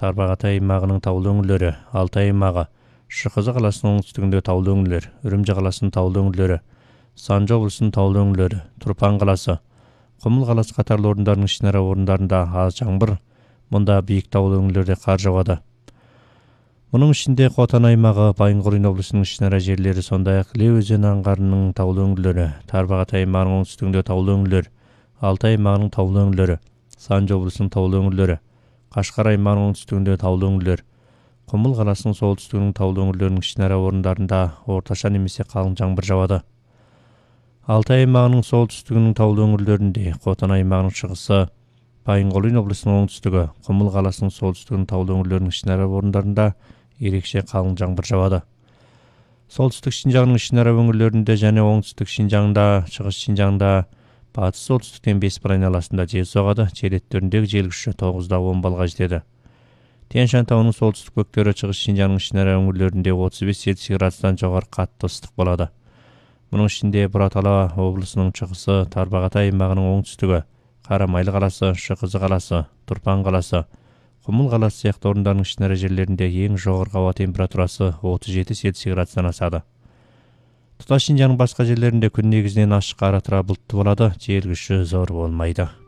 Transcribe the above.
Тарбағатай аймағының таулы өңірлері, Алтай аймағы, Шықызы қаласының оңтүстігінде таулы өңірлер, Үрімжі қаласының таулы өңірлері, Санжы облысының таулы өңірлері, Тұрпан қаласы, Құмыл қаласы қатарлы орындардың ішінара орындарында аз жаңбыр, мұнда биік таулы өңірлерде қар жауады. Мұның ішінде Қотан аймағы, Байынқорин облысының ішінара жерлері, сондай-ақ Іле өзені аңғарының таулы өңірлері, Тарбағатай аймағының оңтүстігінде таулы өңірлер, Алтай аймағының таулы өңірлері, Санжы облысының таулы өңірлері, Қашқар аймағының оңтүстігінде таулы өңірлер, Құмыл қаласының солтүстігінің таулы өңірлерінің ішінара орындарында орташа немесе қалың жаңбыр жауады. Алтай аймағының солтүстігінің таулы өңірлерінде, Қотан аймағының шығысы, Байынқорин облысының оңтүстігі, Құмыл қаласының солтүстігінің таулы өңірлерінің ішінара орындарында ерекше қалың жаңбыр жауады. Солтүстік Шинжаңның ішінара өңірлерінде және оңтүстік Шинжаңда, шығыс Шинжаңда, батыс солтүстіктен 5 айналасында жел соғады. Жел екпіні жел күші 9-10 балға жетеді. Тянь-Шань тауының солтүстік бөктері шығыс Шинжаңның ішінара өңірлерінде 35 Цельсий градустан жоғары қатты ыстық болады. Мұның ішінде Бұратала облысының шығысы, Тарбағатай аймағының оңтүстігі, Қарамайлы қаласы, Шықызы қаласы, Тұрпан қаласы, Құмыл қаласы сияқты орындардың ішінара жерлерінде ең жоғарғы ауа температурасы 37 Цельсий градустан асады. Тұтас Шинжаңның басқа жерлерінде күн негізінен ашық ара тұра бұлтты болады, жел күші зор болмайды.